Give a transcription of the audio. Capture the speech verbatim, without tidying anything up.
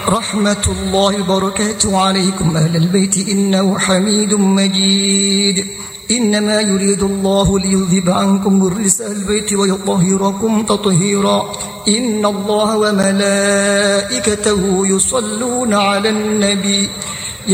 رحمة الله وبركاته عليكم أهل البيت إنه حميد مجيد. إنما يريد الله ليذهب عنكم الرجس أهل البيت ويطهركم تطهيرا. إن الله وملائكته يصلون على النبي